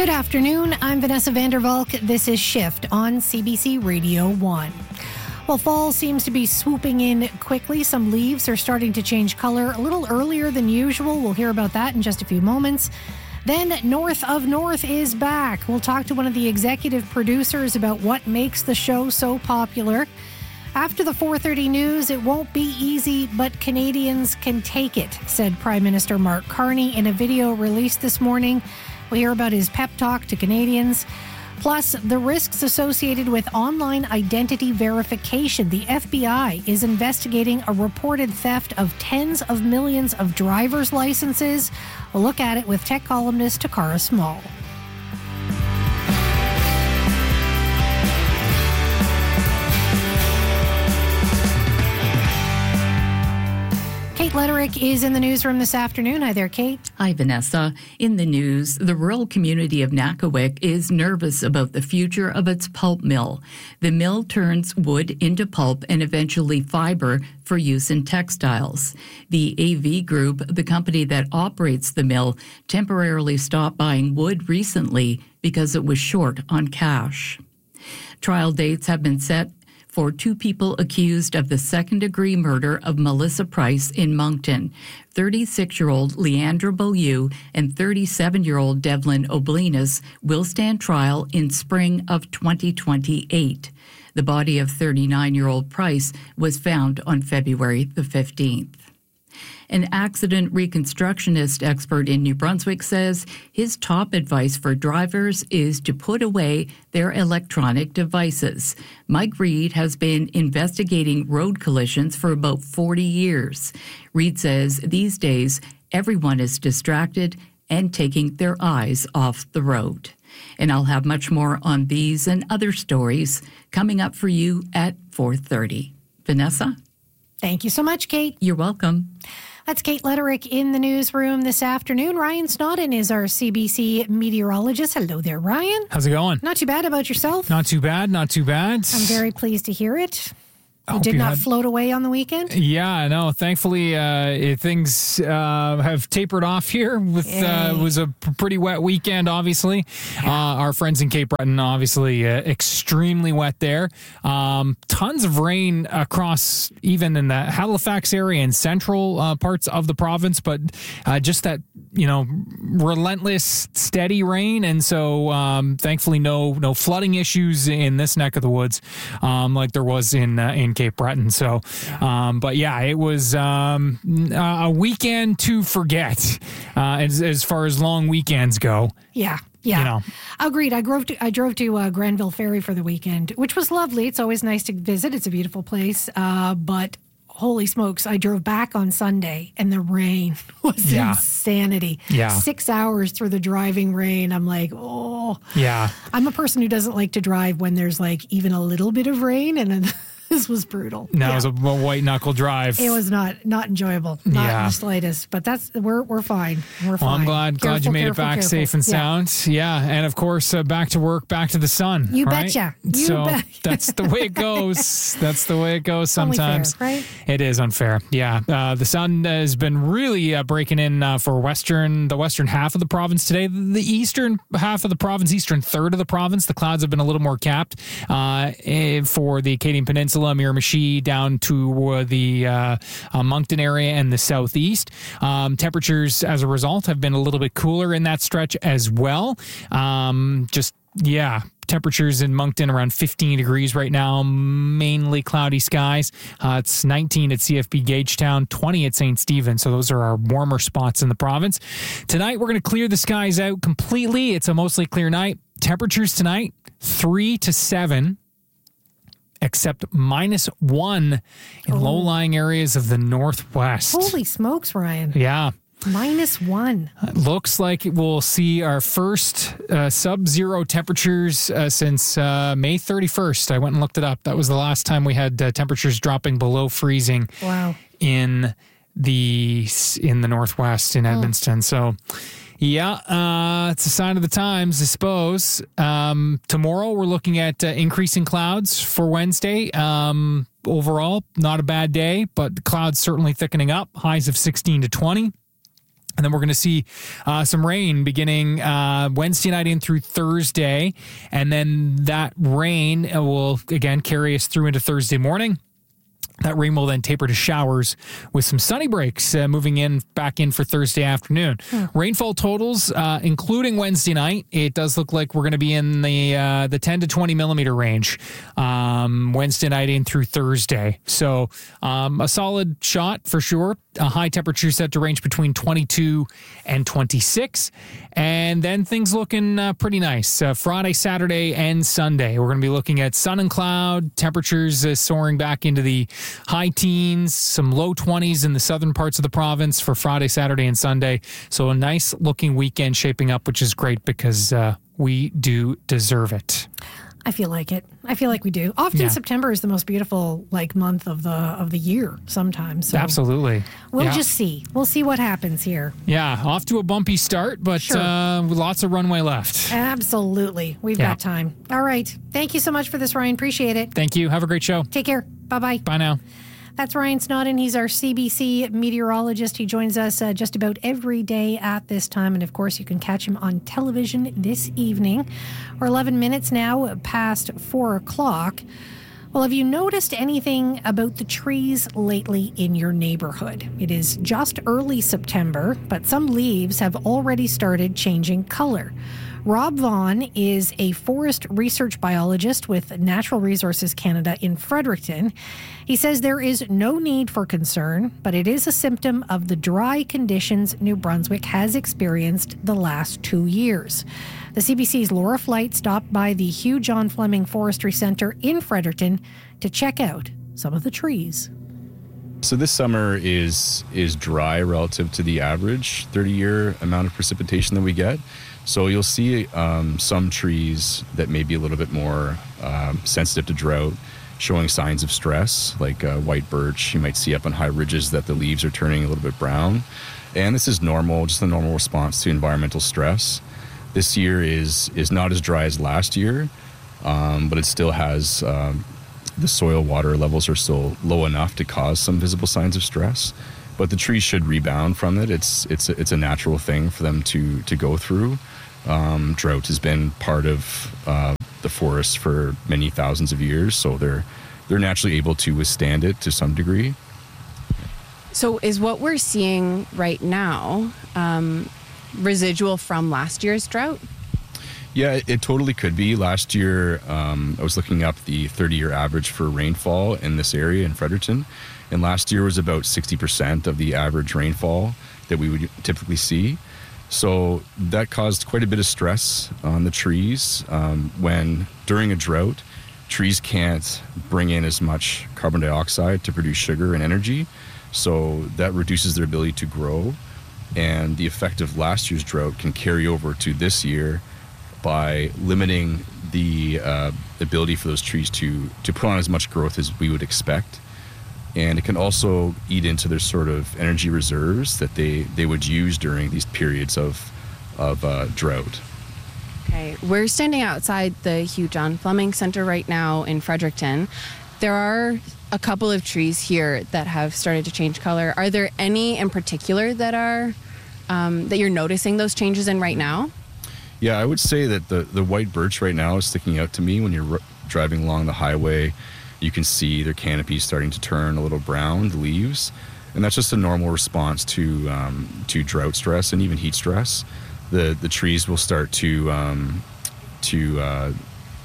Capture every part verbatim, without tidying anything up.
Good afternoon. I'm Vanessa Vandervalk. This is Shift on C B C Radio one. Well, fall seems to be swooping in quickly. Some leaves are starting to change color a little earlier than usual. We'll hear about that in just a few moments. Then North of North is back. We'll talk to one of the executive producers about what makes the show so popular. After the four thirty news, it won't be easy, but Canadians can take it, said Prime Minister Mark Carney in a video released this morning. We'll hear about his pep talk to Canadians. Plus, the risks associated with online identity verification. The F B I is investigating a reported theft of tens of millions of driver's licenses. We'll look at it with tech columnist Takara Small. Kate Letterick is in the newsroom this afternoon. Hi there, Kate. Hi, Vanessa. In the news, the rural community of Nakawik is nervous about the future of its pulp mill. The mill turns wood into pulp and eventually fiber for use in textiles. The A V Group, the company that operates the mill, temporarily stopped buying wood recently because it was short on cash. Trial dates have been set for two people accused of the second-degree murder of Melissa Price in Moncton. thirty-six-year-old Leandra Beaulieu and thirty-seven-year-old Devlin Oblinas will stand trial in spring of twenty twenty-eight. The body of thirty-nine-year-old Price was found on February the fifteenth. An accident reconstructionist expert in New Brunswick says his top advice for drivers is to put away their electronic devices. Mike Reed has been investigating road collisions for about forty years. Reed says these days everyone is distracted and taking their eyes off the road. And I'll have much more on these and other stories coming up for you at four thirty. Vanessa? Thank you so much, Kate. You're welcome. That's Kate Letterick in the newsroom this afternoon. Ryan Snodden is our C B C meteorologist. Hello there, Ryan. How's it going? Not too bad. About yourself? Not too bad, not too bad. I'm very pleased to hear it. You Hope did you not had- float away on the weekend? Yeah, no. Thankfully, uh, it, things uh, have tapered off here. With uh, it was a p- pretty wet weekend. Obviously, uh, our friends in Cape Breton, obviously, uh, extremely wet there. Um, tons of rain across, even in the Halifax area and central uh, parts of the province. But uh, just that, you know, relentless, steady rain, and so um, thankfully, no no flooding issues in this neck of the woods, um, like there was in uh, in Cape Breton. So, um, but yeah, it was um, a weekend to forget uh, as, as far as long weekends go. Yeah. Yeah, you know. Agreed. I drove to I drove to uh, Granville Ferry for the weekend, which was lovely. It's always nice to visit. It's a beautiful place. Uh, but holy smokes, I drove back on Sunday, and the rain was Yeah. insanity. Yeah. Six hours through the driving rain. I'm like, oh. Yeah. I'm a person who doesn't like to drive when there's like even a little bit of rain, and then this was brutal. No, Yeah. it was a white knuckle drive. It was not not enjoyable, not Yeah. in the slightest. But that's we're we're fine. We're Well, fine. I'm glad glad Careful, you made careful, it back careful. safe and Yeah. sound. Yeah, and of course, uh, back to work, back to the sun. You right? betcha. You so bet. that's the way it goes. That's the way it goes Only sometimes. fair, right? It is unfair. Yeah, uh, the sun has been really uh, breaking in uh, for western the western half of the province today. The eastern half of the province, eastern third of the province, the clouds have been a little more capped uh, eh, for the Acadian Peninsula, Miramichi, down to uh, the uh, uh, Moncton area and the southeast. Um, temperatures, as a result, have been a little bit cooler in that stretch as well. Um, just, yeah, temperatures in Moncton around fifteen degrees right now, mainly cloudy skies. Uh, it's nineteen at C F B Gagetown, twenty at Saint Stephen. So those are our warmer spots in the province. Tonight, we're going to clear the skies out completely. It's a mostly clear night. Temperatures tonight, three to seven. Except minus one in Oh. low-lying areas of the northwest. Holy smokes, Ryan. Yeah. Minus one. Looks like we'll see our first uh, sub-zero temperatures uh, since uh, May thirty-first. I went and looked it up. That was the last time we had uh, temperatures dropping below freezing Wow. in the in the northwest in Edmonton. So, yeah, uh, it's a sign of the times, I suppose. Um, tomorrow we're looking at uh, increasing clouds for Wednesday. Um, overall, not a bad day, but the clouds certainly thickening up. Highs of sixteen to twenty. And then we're going to see uh, some rain beginning uh, Wednesday night in through Thursday. And then that rain will, again, carry us through into Thursday morning. That rain will then taper to showers with some sunny breaks uh, moving in back in for Thursday afternoon. Hmm. Rainfall totals, uh, including Wednesday night, it does look like we're going to be in the uh, the ten to twenty millimeter range um, Wednesday night in through Thursday. So um, a solid shot for sure. A high temperature set to range between twenty-two and twenty-six. And then things looking uh, pretty nice. Uh, Friday, Saturday, and Sunday. We're going to be looking at sun and cloud, temperatures uh, soaring back into the high teens, some low twenties in the southern parts of the province for Friday, Saturday, and Sunday. So a nice looking weekend shaping up, which is great because uh, we do deserve it. I feel like it. I feel like we do. Often yeah. September is the most beautiful like month of the of the year sometimes. So absolutely. We'll yeah. just see. We'll see what happens here. Yeah, off to a bumpy start, but sure. uh, with lots of runway left. Absolutely. We've yeah. got time. All right. Thank you so much for this, Ryan. Appreciate it. Thank you. Have a great show. Take care. Bye-bye. Bye now. That's Ryan Snodden. He's our C B C meteorologist. He joins us uh, just about every day at this time. And, of course, you can catch him on television this evening. We're eleven minutes now past four o'clock. Well, have you noticed anything about the trees lately in your neighborhood? It is just early September, but some leaves have already started changing color. Rob Vaughn is a forest research biologist with Natural Resources Canada in Fredericton. He says there is no need for concern, but it is a symptom of the dry conditions New Brunswick has experienced the last two years. The C B C's Laura Flight stopped by the Hugh John Fleming Forestry Centre in Fredericton to check out some of the trees. So this summer is is dry relative to the average thirty-year amount of precipitation that we get. So you'll see um, some trees that may be a little bit more um, sensitive to drought, showing signs of stress, like uh, white birch. You might see up on high ridges that the leaves are turning a little bit brown. And this is normal, just a normal response to environmental stress. This year is is not as dry as last year, um, but it still has, um, the soil water levels are still low enough to cause some visible signs of stress. But the trees should rebound from it. It's it's a, it's a natural thing for them to to go through. Um, drought has been part of uh, the forest for many thousands of years, so they're they're naturally able to withstand it to some degree. So is what we're seeing right now um, residual from last year's drought? Yeah, it, it totally could be. Last year, um, I was looking up the thirty-year average for rainfall in this area in Fredericton, and last year was about sixty percent of the average rainfall that we would typically see. So that caused quite a bit of stress on the trees. Um, when during a drought, trees can't bring in as much carbon dioxide to produce sugar and energy, so that reduces their ability to grow. And the effect of last year's drought can carry over to this year by limiting the uh, ability for those trees to, to put on as much growth as we would expect. And it can also eat into their sort of energy reserves that they, they would use during these periods of, of uh, drought. Okay, we're standing outside the Hugh John Fleming Centre right now in Fredericton. There are a couple of trees here that have started to change color. Are there any in particular that are um, that you're noticing those changes in right now? Yeah, I would say that the, the white birch right now is sticking out to me. When you're r- driving along the highway, you can see their canopies starting to turn a little brown, the leaves. And that's just a normal response to um, to drought stress and even heat stress. The the trees will start to um, to uh,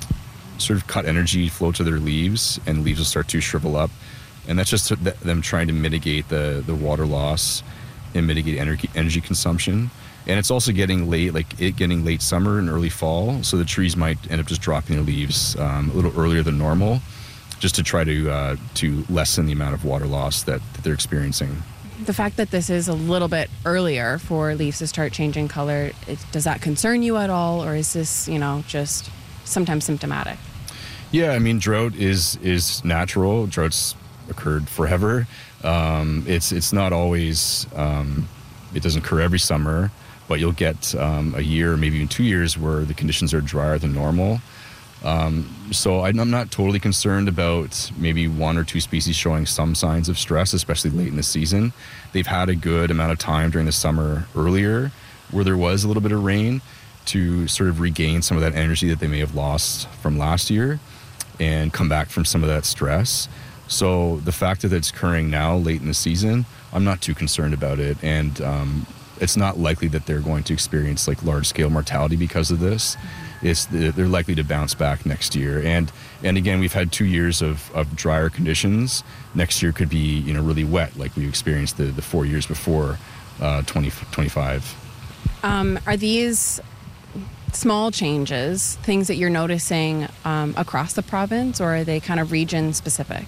sort of cut energy flow to their leaves, and leaves will start to shrivel up. And that's just them trying to mitigate the, the water loss and mitigate energy, energy consumption. And it's also getting late, like it getting late summer and early fall, so the trees might end up just dropping their leaves um, a little earlier than normal, just to try to uh, to lessen the amount of water loss that, that they're experiencing. The fact that this is a little bit earlier for leaves to start changing color, it, does that concern you at all, or is this, you know, just sometimes symptomatic? Yeah, I mean, drought is is natural. Droughts occurred forever. Um, it's it's not always, um, it doesn't occur every summer, but you'll get um, a year, maybe even two years, where the conditions are drier than normal. Um, so I'm not totally concerned about maybe one or two species showing some signs of stress, especially late in the season. They've had a good amount of time during the summer earlier where there was a little bit of rain to sort of regain some of that energy that they may have lost from last year and come back from some of that stress. So the fact that it's occurring now late in the season, I'm not too concerned about it. And um, it's not likely that they're going to experience like large scale mortality because of this. It's they're likely to bounce back next year. And and again, we've had two years of, of drier conditions. Next year could be, you know, really wet like we experienced the, the four years before uh, twenty twenty-five. Um, are these small changes things that you're noticing um, across the province, or are they kind of region specific?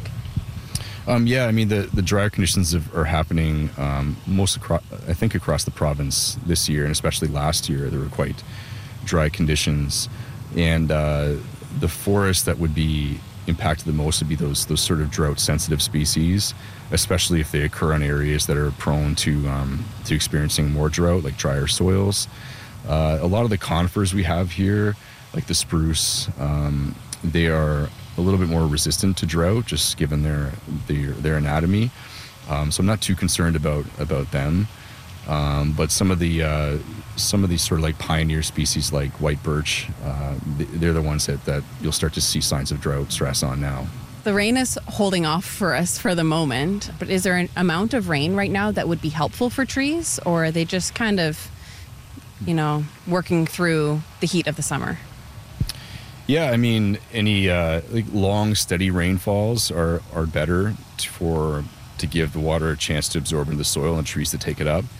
Um, yeah, I mean, the, the drier conditions have, are happening um, most across, I think, across the province this year, and especially last year, there were quite dry conditions. And uh, the forests that would be impacted the most would be those those sort of drought-sensitive species, especially if they occur on areas that are prone to um, to experiencing more drought, like drier soils. Uh, a lot of the conifers we have here, like the spruce, um, they are a little bit more resistant to drought, just given their their, their anatomy. Um, so I'm not too concerned about about them. Um, but some of the uh, some of these sort of like pioneer species, like white birch, uh, they're the ones that, that you'll start to see signs of drought stress on now. The rain is holding off for us for the moment, but is there an amount of rain right now that would be helpful for trees, or are they just kind of, you know, working through the heat of the summer? Yeah, I mean, any uh, like long, steady rainfalls are, are better for to give the water a chance to absorb into the soil and trees to take it up.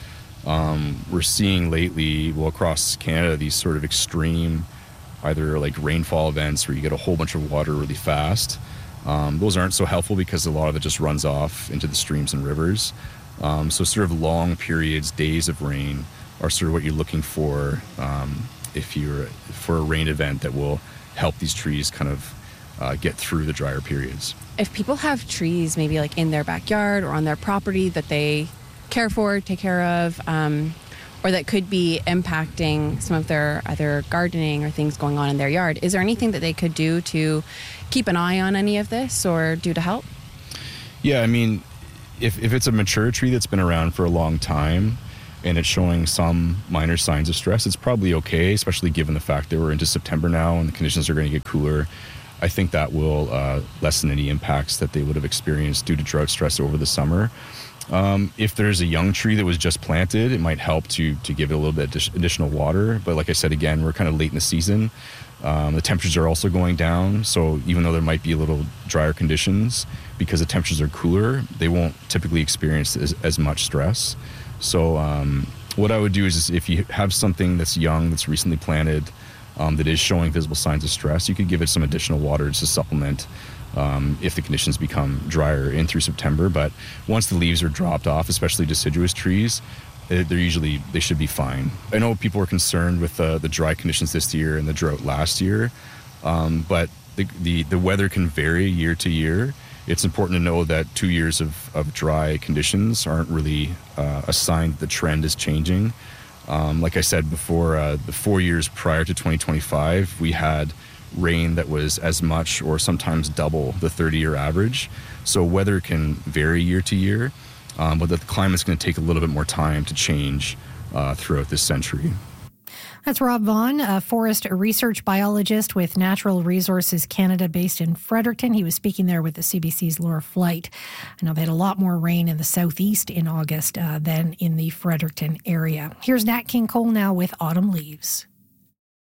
Um, we're seeing lately, well, across Canada, these sort of extreme, either like rainfall events where you get a whole bunch of water really fast. Um, those aren't so helpful because a lot of it just runs off into the streams and rivers. Um, so sort of long periods, days of rain are sort of what you're looking for um, if you're for a rain event that will help these trees kind of uh, get through the drier periods. If people have trees maybe like in their backyard or on their property that they care for, take care of, um, or that could be impacting some of their either gardening or things going on in their yard, is there anything that they could do to keep an eye on any of this or do to help? Yeah, I mean, if, if it's a mature tree that's been around for a long time and it's showing some minor signs of stress, it's probably okay, especially given the fact that we're into September now and the conditions are going to get cooler. I think that will uh, lessen any impacts that they would have experienced due to drought stress over the summer. Um, if there's a young tree that was just planted, it might help to to give it a little bit of additional water. But like I said, again, we're kind of late in the season. Um, the temperatures are also going down. So even though there might be a little drier conditions, because the temperatures are cooler, they won't typically experience as, as much stress. So um, what I would do is, is if you have something that's young, that's recently planted, um, that is showing visible signs of stress, you could give it some additional water to supplement Um, if the conditions become drier in through September. But once the leaves are dropped off, especially deciduous trees, they're usually, they should be fine. I know people are concerned with uh, the dry conditions this year and the drought last year, um, but the, the, the weather can vary year to year. It's important to know that two years of, of dry conditions aren't really uh, a sign that the trend is changing. Um, like I said before, uh, the four years prior to twenty twenty-five, we had rain that was as much or sometimes double the thirty-year average. So weather can vary year to year, um, but the climate's going to take a little bit more time to change uh, throughout this century. That's Rob Vaughn, a forest research biologist with Natural Resources Canada based in Fredericton. He was speaking there with the C B C's Laura Flight. I know they had a lot more rain in the southeast in August uh, than in the Fredericton area. Here's Nat King Cole now with Autumn Leaves.